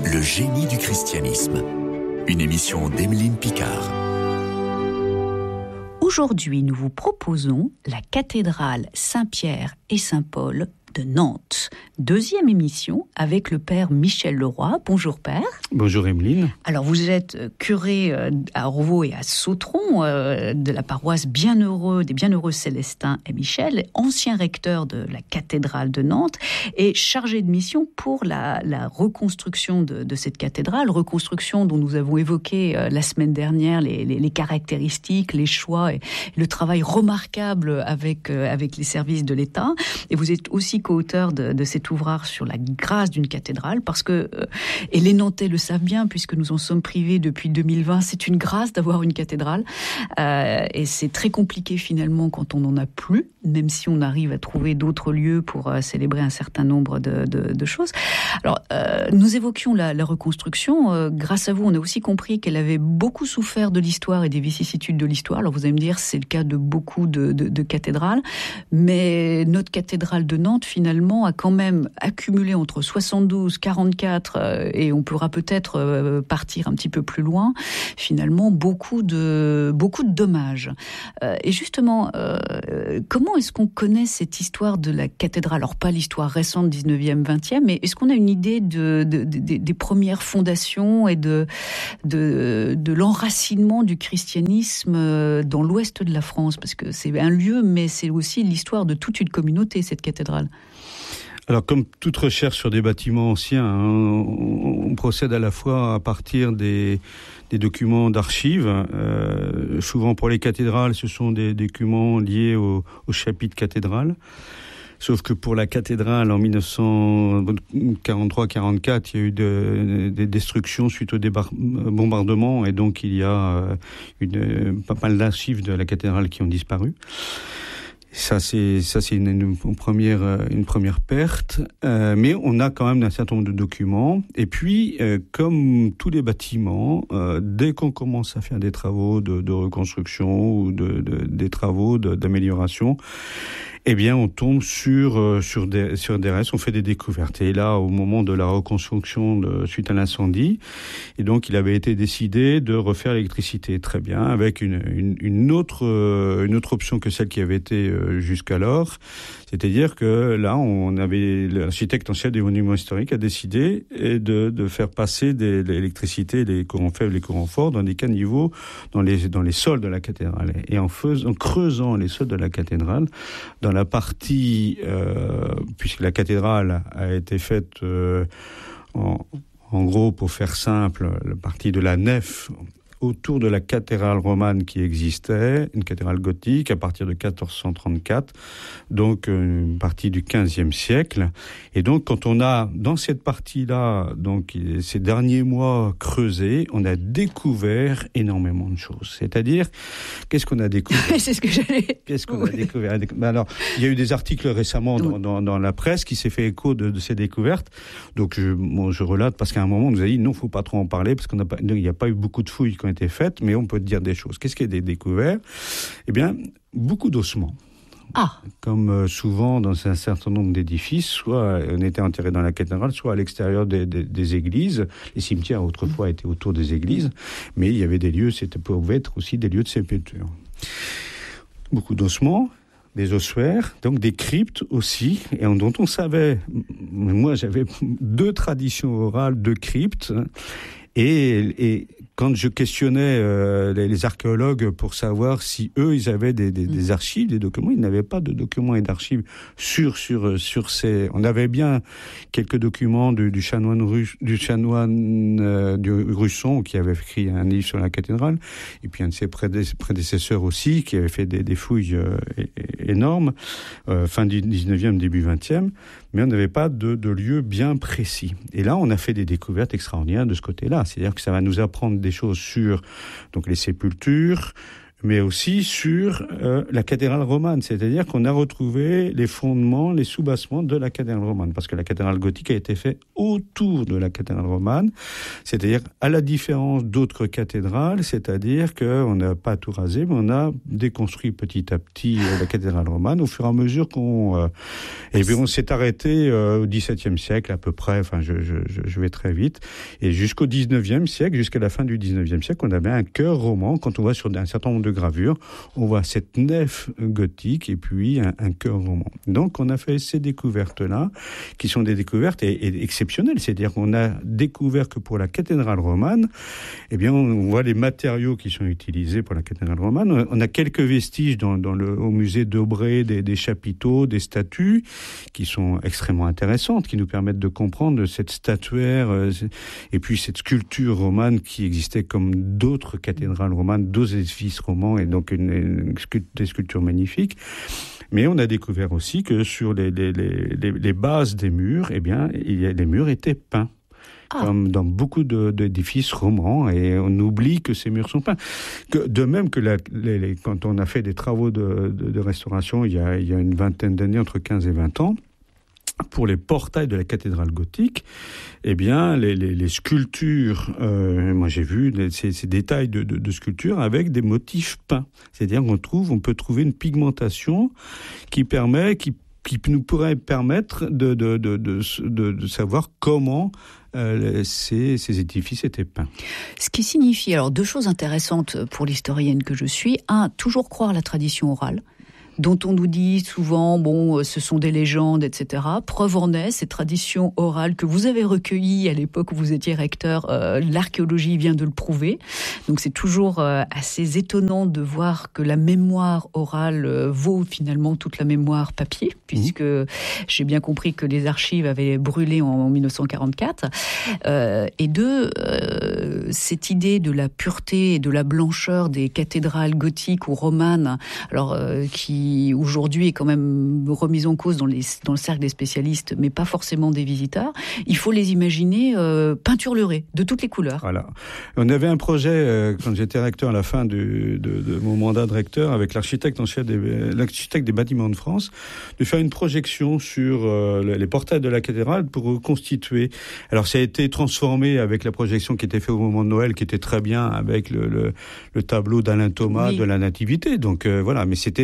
Le génie du christianisme. Une émission d'Emeline Picard. Aujourd'hui, nous vous proposons la cathédrale Saint-Pierre et Saint-Paul de Nantes. Deuxième émission avec le père Michel Leroy. Bonjour père. Bonjour Emeline. Alors vous êtes curé à Orvaux et à Sautron de la paroisse des Bienheureux Célestins et Michel, ancien recteur de la cathédrale de Nantes et chargé de mission pour la reconstruction de cette cathédrale, reconstruction dont nous avons évoqué la semaine dernière les caractéristiques, les choix et le travail remarquable avec les services de l'État. Et vous êtes aussi co-auteur de cet ouvrage sur la grâce d'une cathédrale, parce que, et les Nantais le savent bien, puisque nous en sommes privés depuis 2020, c'est une grâce d'avoir une cathédrale, et c'est très compliqué finalement quand on n'en a plus, même si on arrive à trouver d'autres lieux pour célébrer un certain nombre de choses. Alors, nous évoquions la reconstruction, grâce à vous, on a aussi compris qu'elle avait beaucoup souffert de l'histoire et des vicissitudes de l'histoire. Alors vous allez me dire, c'est le cas de beaucoup de cathédrales, mais notre cathédrale de Nantes, finalement, a quand même accumulé entre 72, 44, et on pourra peut-être partir un petit peu plus loin, finalement, beaucoup de dommages. Et justement, comment est-ce qu'on connaît cette histoire de la cathédrale ? Alors, pas l'histoire récente, 19e, 20e, mais est-ce qu'on a une idée des premières fondations et de l'enracinement du christianisme dans l'ouest de la France ? Parce que c'est un lieu, mais c'est aussi l'histoire de toute une communauté, cette cathédrale. Alors, comme toute recherche sur des bâtiments anciens, on procède à la fois à partir des documents d'archives. Souvent pour les cathédrales, ce sont des documents liés au chapitre cathédrale. Sauf que pour la cathédrale, en 1943-44, il y a eu des destructions suite aux bombardements, et donc il y a pas mal d'archives de la cathédrale qui ont disparu. Ça c'est une première perte, mais on a quand même un certain nombre de documents. Et puis, comme tous les bâtiments, dès qu'on commence à faire des travaux de reconstruction ou des travaux d'amélioration, eh bien, on tombe sur des restes, on fait des découvertes. Et là, au moment de la reconstruction suite à l'incendie, et donc il avait été décidé de refaire l'électricité, très bien, avec une autre option que celle qui avait été jusqu'alors. C'est-à-dire que là, l'architecte en chef des monuments historiques a décidé de faire passer de l'électricité, les courants faibles, les courants forts, dans des caniveaux dans les sols de la cathédrale. Et en creusant les sols de la cathédrale, dans la partie, puisque la cathédrale a été faite en gros, pour faire simple, la partie de la nef autour de la cathédrale romane qui existait, une cathédrale gothique à partir de 1434, donc une partie du XVe siècle. Et donc, quand on a, dans cette partie-là, donc ces derniers mois creusés, on a découvert énormément de choses. C'est-à-dire, qu'est-ce qu'on a découvert ? C'est ce que j'allais... Qu'est-ce qu'on a découvert ? Alors, il y a eu des articles récemment dans la presse qui s'est fait écho de ces découvertes. Donc, je relate parce qu'à un moment, on nous a dit non, faut pas trop en parler parce qu'il n'y a pas eu beaucoup de fouilles qui ont été faites, mais on peut dire des choses. Qu'est-ce qui a été découvert ? Eh bien, beaucoup d'ossements. Comme souvent dans un certain nombre d'édifices, soit on était enterré dans la cathédrale, soit à l'extérieur des églises. Les cimetières autrefois étaient autour des églises, mais il y avait des lieux, c'était pouvait être aussi des lieux de sépulture. Beaucoup d'ossements, des ossuaires, donc des cryptes aussi, et dont on savait. Moi, j'avais 2 traditions orales de cryptes, et quand je questionnais les archéologues pour savoir si eux, ils avaient des archives, des documents, ils n'avaient pas de documents et d'archives sur ces... On avait bien quelques documents du chanoine du Russon qui avait écrit un livre sur la cathédrale, et puis un de ses prédécesseurs aussi qui avait fait des fouilles énormes, fin du 19e, début 20e, mais on n'avait pas de lieu bien précis. Et là, on a fait des découvertes extraordinaires de ce côté-là. C'est-à-dire que ça va nous apprendre des choses sur donc les sépultures, mais aussi sur la cathédrale romane, c'est-à-dire qu'on a retrouvé les fondements, les soubassements de la cathédrale romane, parce que la cathédrale gothique a été faite autour de la cathédrale romane, c'est-à-dire à la différence d'autres cathédrales, c'est-à-dire qu'on n'a pas tout rasé, mais on a déconstruit petit à petit la cathédrale romane au fur et à mesure qu'on s'est arrêté au XVIIe siècle à peu près, enfin je vais très vite, et jusqu'au XIXe siècle, jusqu'à la fin du XIXe siècle, on avait un chœur roman. Quand on voit sur un certain nombre de gravures, on voit cette nef gothique et puis un chœur roman. Donc on a fait ces découvertes-là, qui sont des découvertes exceptionnelles. C'est-à-dire qu'on a découvert que pour la cathédrale romane, eh bien on voit les matériaux qui sont utilisés pour la cathédrale romane. On a quelques vestiges au musée d'Aubray, des chapiteaux, des statues, qui sont extrêmement intéressantes, qui nous permettent de comprendre cette statuaire et puis cette sculpture romane qui existait comme d'autres cathédrales romanes, d'autres édifices romans, et donc des sculptures magnifiques. Mais on a découvert aussi que sur les bases des murs, eh bien, les murs étaient peints. Comme dans beaucoup d'édifices romans, et on oublie que ces murs sont peints. De même que quand on a fait des travaux de restauration il y a une vingtaine d'années, entre 15 et 20 ans, pour les portails de la cathédrale gothique, eh bien, les sculptures, moi j'ai vu ces détails de sculptures avec des motifs peints. C'est-à-dire on peut trouver une pigmentation qui nous pourrait permettre de savoir comment ces édifices étaient peints. Ce qui signifie alors deux choses intéressantes pour l'historienne que je suis. Un, toujours croire la tradition orale, dont on nous dit souvent, ce sont des légendes, etc. Preuve en est, ces traditions orales que vous avez recueillies à l'époque où vous étiez recteur, l'archéologie vient de le prouver. Donc c'est toujours assez étonnant de voir que la mémoire orale vaut finalement toute la mémoire papier, puisque j'ai bien compris que les archives avaient brûlé en 1944. Et deux, cette idée de la pureté et de la blancheur des cathédrales gothiques ou romanes, alors qui aujourd'hui est quand même remise en cause dans le cercle des spécialistes, mais pas forcément des visiteurs. Il faut les imaginer peinturlurés, de toutes les couleurs. Voilà. On avait un projet, quand j'étais recteur à la fin de mon mandat de recteur, avec l'architecte des bâtiments de France, de faire une projection sur les portails de la cathédrale pour reconstituer. Alors ça a été transformé avec la projection qui était faite au moment de Noël, qui était très bien avec le tableau d'Alain Thomas de la Nativité. Donc voilà, mais c'était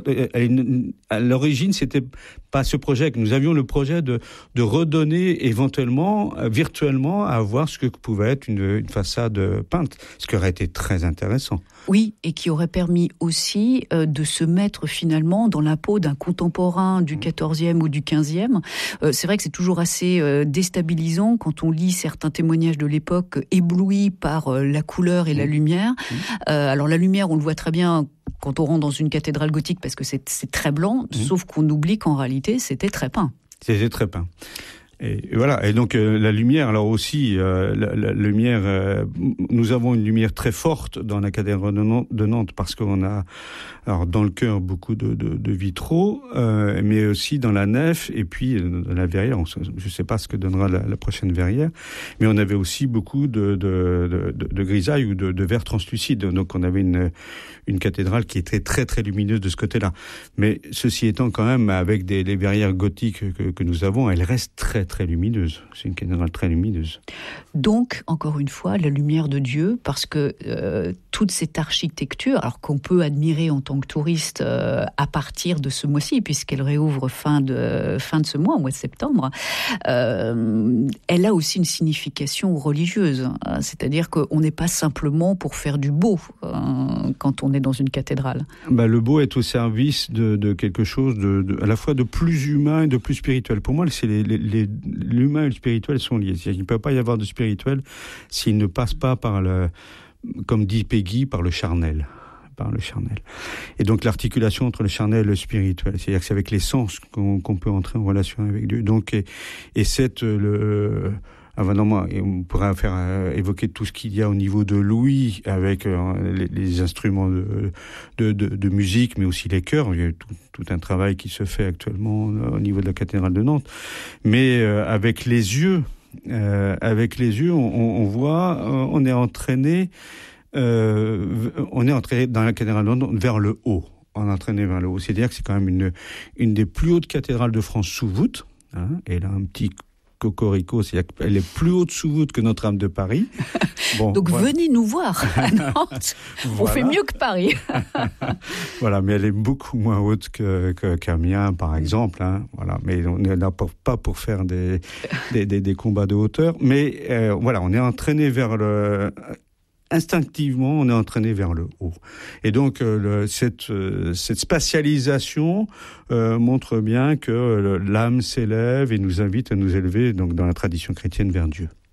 à l'origine, c'était pas ce projet. Nous avions le projet de redonner éventuellement, virtuellement, à voir ce que pouvait être une façade peinte, ce qui aurait été très intéressant. Oui, et qui aurait permis aussi de se mettre finalement dans la peau d'un contemporain du XIVe ou du XVe. C'est vrai que c'est toujours assez déstabilisant quand on lit certains témoignages de l'époque éblouis par la couleur et la lumière. Alors la lumière, on le voit très bien quand on rentre dans une cathédrale gothique parce que c'est très blanc, sauf qu'on oublie qu'en réalité c'était très peint. C'était très peint. Et voilà. Et donc la lumière, alors aussi la lumière, nous avons une lumière très forte dans la cathédrale de Nantes parce qu'on a, alors dans le chœur beaucoup de vitraux, mais aussi dans la nef et puis dans la verrière. Je ne sais pas ce que donnera la prochaine verrière, mais on avait aussi beaucoup de grisailles ou de verre translucide. Donc on avait une cathédrale qui était très très lumineuse de ce côté-là. Mais ceci étant, quand même, avec les verrières gothiques que nous avons, elle reste très très lumineuse. C'est une cathédrale très lumineuse. Donc, encore une fois, la lumière de Dieu, parce que toute cette architecture, alors qu'on peut admirer en tant que touriste à partir de ce mois-ci, puisqu'elle réouvre fin de ce mois, au mois de septembre, elle a aussi une signification religieuse. C'est-à-dire qu'on n'est pas simplement pour faire du beau quand on est dans une cathédrale. Le beau est au service de quelque chose à la fois de plus humain et de plus spirituel. Pour moi, c'est l'humain et le spirituel sont liés. Il ne peut pas y avoir de spirituel s'il ne passe pas par comme dit Peggy, par le charnel. Et donc l'articulation entre le charnel et le spirituel, c'est-à-dire que c'est avec les sens qu'on peut entrer en relation avec Dieu. Donc on pourrait évoquer tout ce qu'il y a au niveau de l'ouïe avec les instruments de musique, mais aussi les chœurs. Il y a tout un travail qui se fait actuellement au niveau de la cathédrale de Nantes. Mais avec les yeux, on voit, on est entraîné on est entré dans la cathédrale de Nantes vers le haut. On est entraîné vers le haut. C'est-à-dire que c'est quand même une des plus hautes cathédrales de France sous voûte. Hein, elle a un petit cocorico, c'est-à-dire qu'elle est plus haute sous voûte que Notre-Dame de Paris. Bon, donc voilà. Venez nous voir à Nantes. Voilà. On fait mieux que Paris. Voilà, mais elle est beaucoup moins haute qu'Amiens, par exemple. Hein, voilà, mais on n'est là pas pour faire des combats de hauteur. Mais voilà, on est entraîné vers le... Instinctivement, on est entraîné vers le haut. Et donc, cette spatialisation montre bien que l'âme s'élève et nous invite à nous élever, donc, dans la tradition chrétienne, vers Dieu.